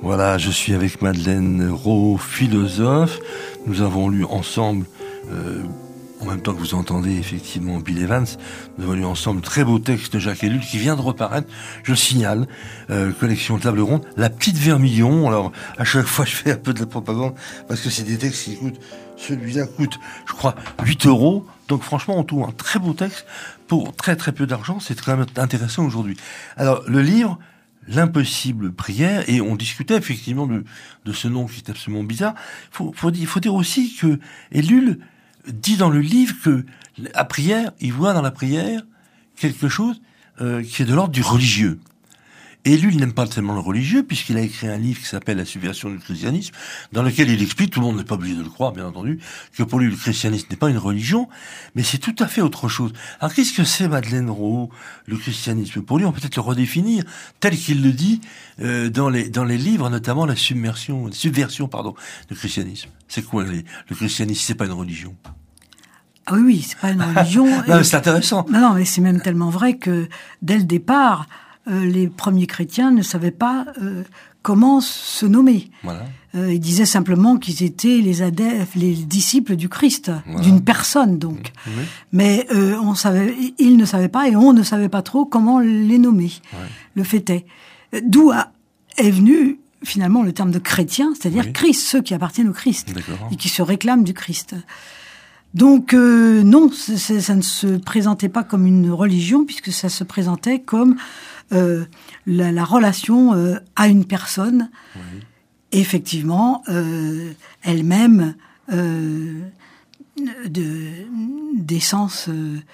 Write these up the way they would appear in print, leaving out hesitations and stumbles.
Voilà, je suis avec Madeleine Rowe, philosophe. Nous avons lu ensemble, en même temps que vous entendez effectivement Bill Evans, nous avons lu ensemble très beau texte de Jacques Ellul qui vient de reparaître, je le signale, collection Table Ronde, La Petite Vermillon. Alors, à chaque fois, je fais un peu de la propagande parce que c'est des textes qui coûtent, celui-là coûte, je crois, 8 €. Donc franchement, on trouve un très beau texte pour très très peu d'argent. C'est quand même intéressant aujourd'hui. Alors, le livre, L'impossible prière, et on discutait effectivement de ce nom qui est absolument bizarre. Il faut dire aussi que Ellul dit dans le livre que la prière, il voit dans la prière quelque chose qui est de l'ordre du religieux. Ellul n'aime pas tellement le religieux, puisqu'il a écrit un livre qui s'appelle La subversion du christianisme, dans lequel il explique, tout le monde n'est pas obligé de le croire, bien entendu, que pour lui le christianisme n'est pas une religion, mais c'est tout à fait autre chose. Alors qu'est-ce que c'est, Madeleine Rowe, le christianisme? Pour lui, on peut peut-être le redéfinir tel qu'il le dit dans les livres, notamment la subversion du christianisme. C'est quoi le christianisme? C'est pas une religion. Ah oui, c'est pas une religion. Non, mais c'est intéressant. Non, mais c'est même tellement vrai que dès le départ, les premiers chrétiens ne savaient pas comment se nommer. Voilà. Ils disaient simplement qu'ils étaient les disciples du Christ, voilà, d'une personne donc. Oui. Mais ils ne savaient pas et on ne savait pas trop comment les nommer. Ouais. Le fait est. D'où est venu finalement le terme de chrétien, c'est-à-dire oui, Christ, ceux qui appartiennent au Christ et qui se réclament du Christ. Donc non, ça ne se présentait pas comme une religion puisque ça se présentait comme la relation à une personne, oui, effectivement, elle-même d'essence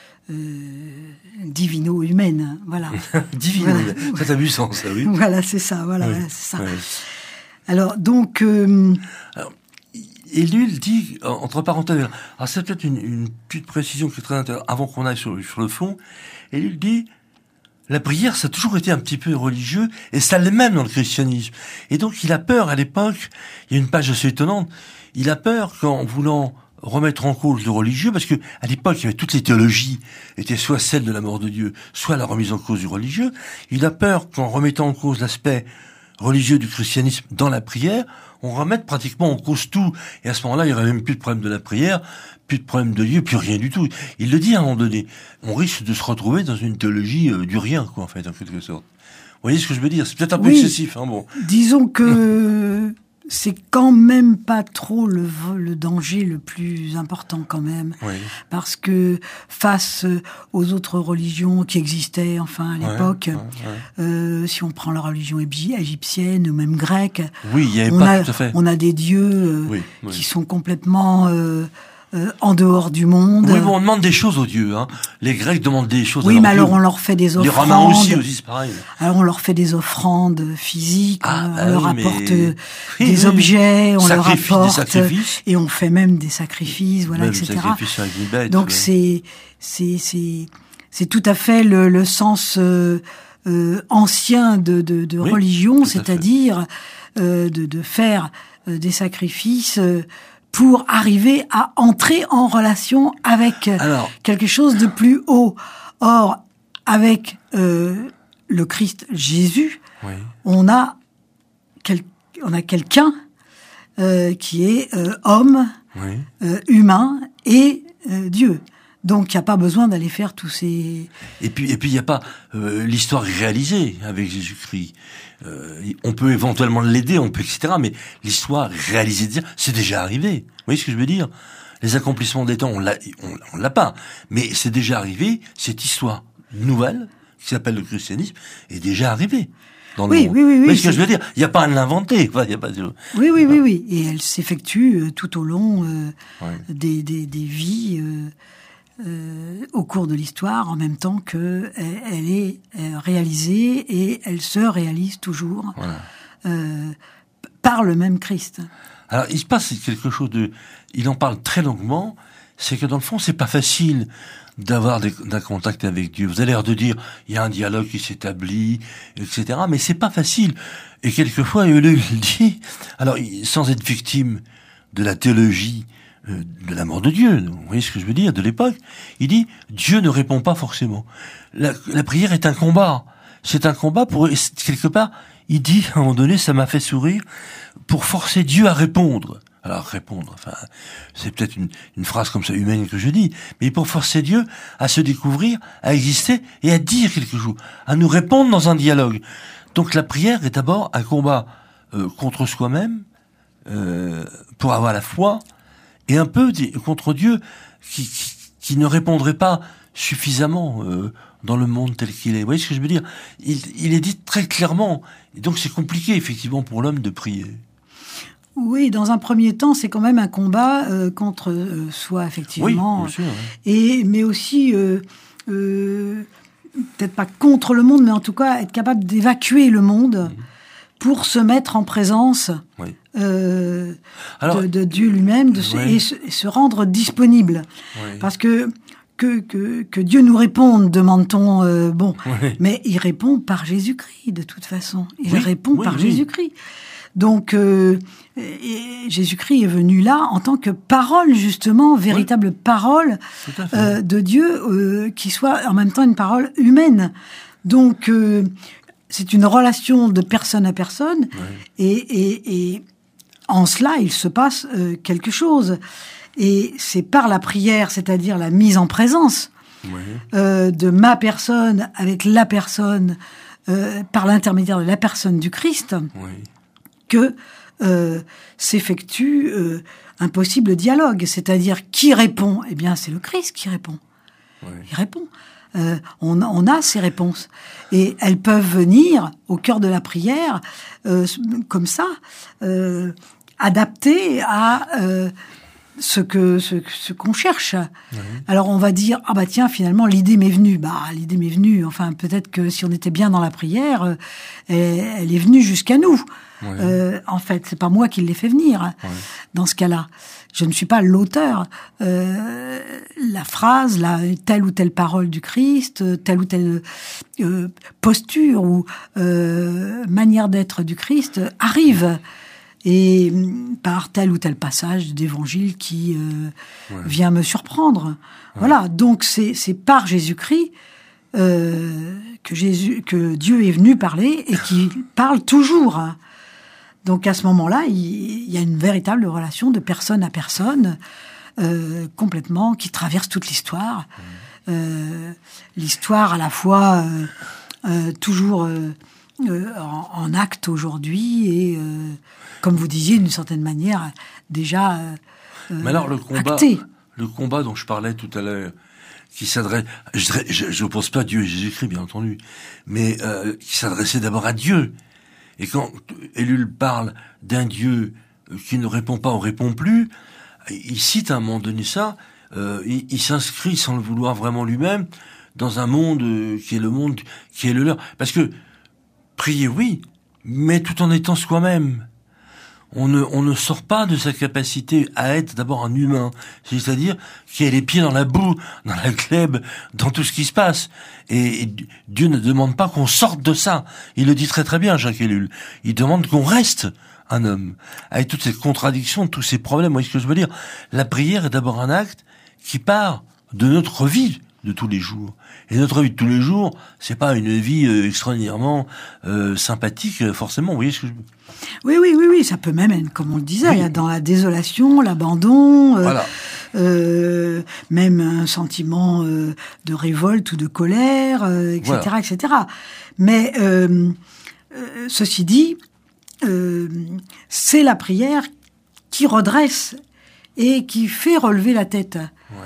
divino-humaine, voilà. Divino-humaine, voilà. Ça a du sens, ça, oui. Voilà, c'est ça, voilà, oui, c'est ça. Oui. Alors, donc... Alors, Ellul dit, entre parenthèses, alors c'est peut-être une petite précision qui est très intéressante, avant qu'on aille sur le fond, Ellul dit... La prière, ça a toujours été un petit peu religieux, et ça l'est même dans le christianisme. Et donc, il a peur, à l'époque, il y a une page assez étonnante, il a peur qu'en voulant remettre en cause le religieux, parce que à l'époque, il y avait toutes les théologies, étaient soit celles de la mort de Dieu, soit la remise en cause du religieux. Il a peur qu'en remettant en cause l'aspect religieux du christianisme dans la prière, on remette pratiquement en cause tout. Et à ce moment-là, il n'y aurait même plus de problème de la prière, plus de problème de Dieu, plus rien du tout. Il le dit à un moment donné. On risque de se retrouver dans une théologie du rien, quoi, en fait, en quelque sorte. Vous voyez ce que je veux dire? C'est peut-être un peu excessif, hein, bon. Disons que c'est quand même pas trop le danger le plus important, quand même. Oui. Parce que face aux autres religions qui existaient, enfin, à l'époque, si on prend la religion égyptienne ou même grecque, oui, il y avait pas tout à fait. On a des dieux qui sont complètement... en dehors du monde. Oui, bon, on demande des choses aux dieux, hein. Les Grecs demandent des choses. Oui, mais alors on leur fait des offrandes. Les Romains aussi, c'est pareil. Alors on leur fait des offrandes physiques, on leur apporte des objets, on leur apporte des sacrifices. Et on fait même des sacrifices, voilà, même etc. Bête, donc c'est tout à fait le sens ancien de religion, c'est-à-dire de faire des sacrifices. Pour arriver à entrer en relation avec quelque chose de plus haut. Or, avec le Christ Jésus, oui, on a quelqu'un qui est homme, oui, humain et Dieu. Donc, il n'y a pas besoin d'aller faire tous ces... Et puis, il n'y a pas l'histoire réalisée avec Jésus-Christ. On peut éventuellement l'aider, etc. Mais l'histoire réalisée, c'est déjà arrivé. Vous voyez ce que je veux dire? Les accomplissements des temps, on l'a pas. Mais c'est déjà arrivé. Cette histoire nouvelle, qui s'appelle le christianisme, est déjà arrivée. Oui. Vous voyez ce que je veux dire? Il n'y a pas à l'inventer. Enfin, Oui. Et elle s'effectue tout au long des vies... au cours de l'histoire, en même temps que elle est réalisée et elle se réalise toujours par le même Christ. Alors, il se passe quelque chose il en parle très longuement, c'est que dans le fond, c'est pas facile d'avoir d'un contact avec Dieu. Vous avez l'air de dire, il y a un dialogue qui s'établit, etc., mais c'est pas facile. Et quelquefois, il dit, alors, sans être victime de la théologie de la mort de Dieu, vous voyez ce que je veux dire, de l'époque, il dit, Dieu ne répond pas forcément. La prière est un combat. C'est un combat pour, quelque part, il dit, à un moment donné, ça m'a fait sourire, pour forcer Dieu à répondre. Alors, répondre, enfin, c'est peut-être une phrase comme ça humaine que je dis, mais pour forcer Dieu à se découvrir, à exister et à dire quelque chose, à nous répondre dans un dialogue. Donc la prière est d'abord un combat contre soi-même, pour avoir la foi, et un peu contre Dieu qui ne répondrait pas suffisamment dans le monde tel qu'il est. Vous voyez ce que je veux dire ? Il est dit très clairement, et donc c'est compliqué effectivement pour l'homme de prier. Oui, dans un premier temps, c'est quand même un combat contre soi, effectivement. Oui, bien sûr, oui. Mais aussi, peut-être pas contre le monde, mais en tout cas être capable d'évacuer le monde pour se mettre en présence de Dieu lui-même et se rendre disponible. Oui. Parce que Dieu nous réponde, demande-t-on, mais il répond par Jésus-Christ, de toute façon. Il répond par Jésus-Christ. Donc, Jésus-Christ est venu là en tant que parole, justement, véritable parole de Dieu, qui soit en même temps une parole humaine. Donc, c'est une relation de personne à personne, et en cela, il se passe quelque chose. Et c'est par la prière, c'est-à-dire la mise en présence de ma personne avec la personne, par l'intermédiaire de la personne du Christ, que s'effectue un possible dialogue. C'est-à-dire, qui répond ? Eh bien, c'est le Christ qui répond. Il répond. On a ces réponses. Et elles peuvent venir au cœur de la prière, comme ça, adaptées à ce qu'on cherche. Alors on va dire, ah bah tiens, finalement l'idée m'est venue. L'idée m'est venue. Enfin, peut-être que si on était bien dans la prière, elle est venue jusqu'à nous. En fait, c'est pas moi qui l'ai fait venir. Dans ce cas-là, je ne suis pas l'auteur. La phrase, telle ou telle parole du Christ, telle ou telle posture ou manière d'être du Christ arrive. Et par tel ou tel passage d'évangile qui vient me surprendre. Voilà, donc c'est par Jésus-Christ que Dieu est venu parler et qui parle toujours. Donc à ce moment-là, il y a une véritable relation de personne à personne, complètement, qui traverse toute l'histoire. L'histoire à la fois toujours en acte aujourd'hui et, comme vous disiez, d'une certaine manière, déjà mais alors acté. Le combat dont je parlais tout à l'heure, qui s'adresse, je pense pas à Dieu et Jésus-Christ, bien entendu, mais qui s'adressait d'abord à Dieu. Et quand Ellul parle d'un Dieu qui ne répond pas ou répond plus, il cite à un moment donné ça, il s'inscrit sans le vouloir vraiment lui-même dans un monde qui est le monde qui est le leur. Parce que prier, oui, mais tout en étant soi-même. On ne sort pas de sa capacité à être d'abord un humain, c'est-à-dire qui a les pieds dans la boue, dans la glèbe, dans tout ce qui se passe. Et Dieu ne demande pas qu'on sorte de ça. Il le dit très très bien, Jacques Ellul. Il demande qu'on reste un homme, avec toutes ces contradictions, tous ces problèmes. Vous voyez ce que je veux dire ? La prière est d'abord un acte qui part de notre vie de tous les jours. Et notre vie de tous les jours, c'est pas une vie extraordinairement sympathique, forcément. Vous voyez ce que je veux dire ? Oui, ça peut même être, comme on le disait, dans la désolation, l'abandon, même un sentiment de révolte ou de colère, etc., etc. Mais ceci dit, c'est la prière qui redresse et qui fait relever la tête.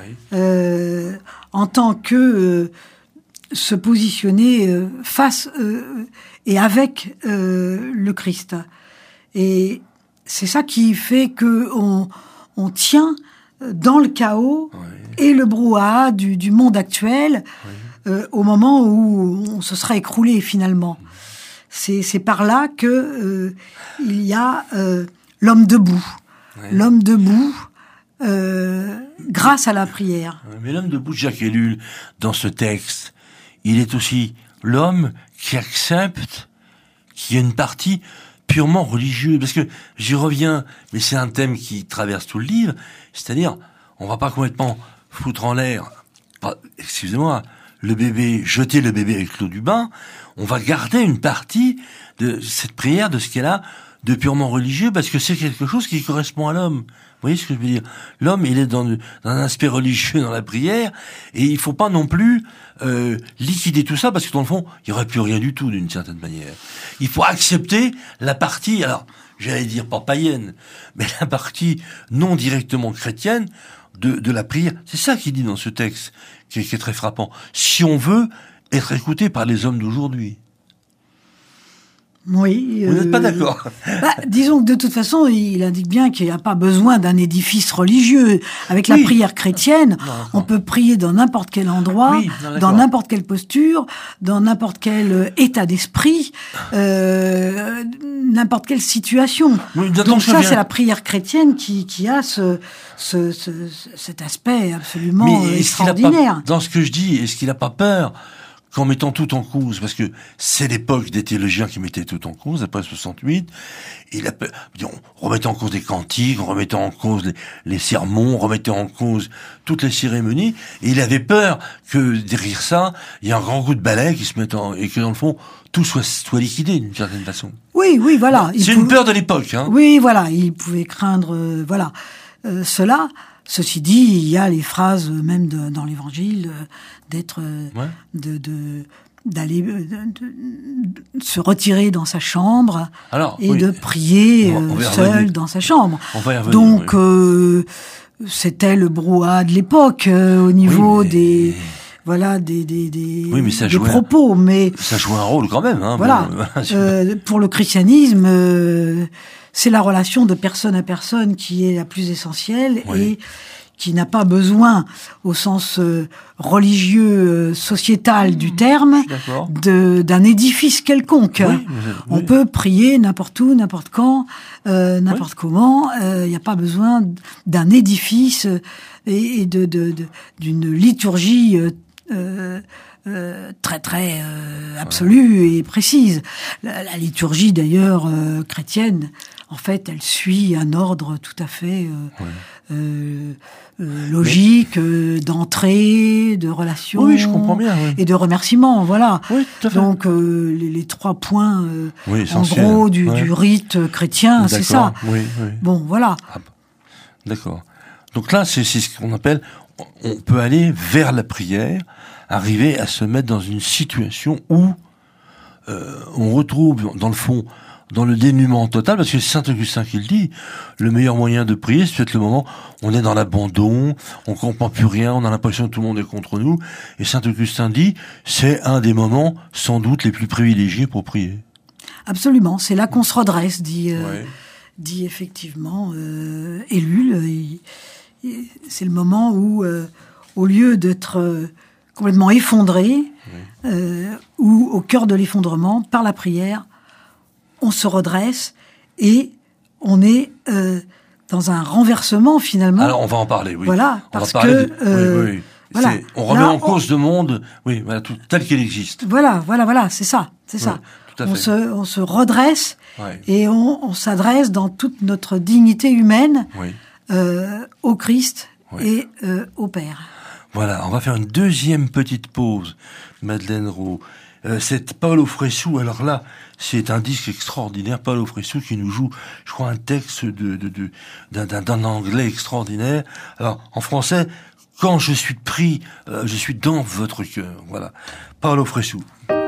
En tant que se positionner face et avec le Christ. Et c'est ça qui fait que on tient dans le chaos et le brouhaha du monde actuel au moment où on se sera écroulé finalement. C'est par là que il y a l'homme debout. L'homme debout grâce à la prière. Mais l'homme debout de Jacques Ellul, dans ce texte, il est aussi l'homme qui accepte qu'il y a une partie purement religieuse. Parce que j'y reviens, mais c'est un thème qui traverse tout le livre, c'est-à-dire, on va pas complètement foutre en l'air, excusez-moi, le bébé, jeter le bébé avec l'eau du bain, on va garder une partie de cette prière, de ce qu'elle a de purement religieux, parce que c'est quelque chose qui correspond à l'homme. Vous voyez ce que je veux dire? L'homme, il est dans un aspect religieux dans la prière, et il faut pas non plus liquider tout ça, parce que dans le fond, il y aurait plus rien du tout d'une certaine manière. Il faut accepter la partie, alors j'allais dire pas païenne, mais la partie non directement chrétienne de la prière. C'est ça qu'il dit dans ce texte, qui est très frappant. Si on veut être écouté par les hommes d'aujourd'hui. Oui. Vous n'êtes pas d'accord? Disons que de toute façon, il indique bien qu'il n'y a pas besoin d'un édifice religieux. Avec la prière chrétienne, on peut prier dans n'importe quel endroit, dans n'importe quelle posture, dans n'importe quel état d'esprit, n'importe quelle situation. Donc ça, c'est la prière chrétienne qui a cet aspect absolument extraordinaire. Dans ce que je dis, est-ce qu'il n'a pas peur qu'en mettant tout en cause, parce que c'est l'époque des théologiens qui mettaient tout en cause, après 68, on remettait en cause les cantiques, on remettait en cause les sermons, on remettait en cause toutes les cérémonies, et il avait peur que derrière ça, il y ait un grand coup de balai qui se mette et que dans le fond, tout soit liquidé d'une certaine façon. Oui, voilà. C'est une peur de l'époque, hein. Oui, voilà, il pouvait craindre, cela. Ceci dit, il y a les phrases même dans l'Évangile d'aller se retirer dans sa chambre de prier seul dans sa chambre. Donc c'était le brouhaha de l'époque au niveau des propos, mais ça joue un rôle quand même. Hein, pour le christianisme. C'est la relation de personne à personne qui est la plus essentielle et qui n'a pas besoin, au sens religieux, sociétal du terme, d'un édifice quelconque. On peut prier n'importe où, n'importe quand, n'importe comment. Il n'y a pas besoin d'un édifice et d'une liturgie très absolue et précise. La liturgie d'ailleurs chrétienne, en fait, elle suit un ordre tout à fait logique d'entrée, de relation, je comprends bien, et de remerciement, voilà. Oui, tout à fait. Donc les 3 points en gros du rite chrétien, c'est ça. Bon, voilà. D'accord. Donc là, c'est ce qu'on appelle, on peut aller vers la prière, arriver à se mettre dans une situation où on retrouve, dans le fond, dans le dénuement total, parce que c'est Saint Augustin qui le dit, le meilleur moyen de prier, c'est peut-être le moment où on est dans l'abandon, on comprend plus rien, on a l'impression que tout le monde est contre nous, et Saint Augustin dit, c'est un des moments, sans doute, les plus privilégiés pour prier. Absolument, c'est là qu'on se redresse, dit effectivement Ellul. C'est le moment où, au lieu d'être complètement effondré, ou au cœur de l'effondrement, par la prière, on se redresse et on est dans un renversement finalement. Alors on va en parler, oui. Voilà, parce que voilà. On remet en cause le monde, tout tel qu'il existe. Voilà, c'est ça. Tout à fait. On se redresse et on s'adresse dans toute notre dignité humaine au Christ et au Père. Voilà, on va faire une deuxième petite pause, Madeleine Rowe. C'est Paolo Fresu, alors là, c'est un disque extraordinaire, Paolo Fresu qui nous joue, je crois, un texte d'un anglais extraordinaire. Alors, en français, quand je suis pris, je suis dans votre cœur. Voilà. Paolo Fresu.